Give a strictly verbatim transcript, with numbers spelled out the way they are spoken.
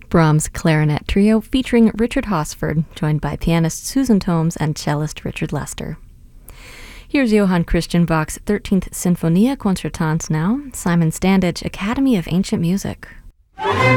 Brahms' Clarinet Trio featuring Richard Hosford, joined by pianist Susan Tomes and cellist Richard Lester. Here's Johann Christian Bach's thirteenth Sinfonia Concertante now, Simon Standage, Academy of Ancient Music.